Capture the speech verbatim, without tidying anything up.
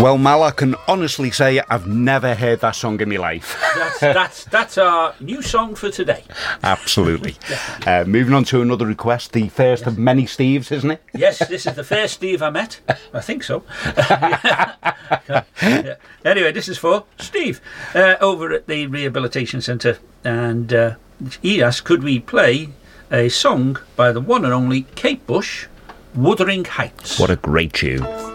Well, Mal, I can honestly say I've never heard that song in my life. That's that's that's our new song for today. Absolutely. Uh, moving on to another request, the first yes. of many Steves, isn't it? Yes, this is the first Steve I met. I think so. yeah. Anyway, this is for Steve uh, over at the Rehabilitation Centre, and uh, he asked, could we play a song by the one and only Kate Bush, Wuthering Heights? What a great tune.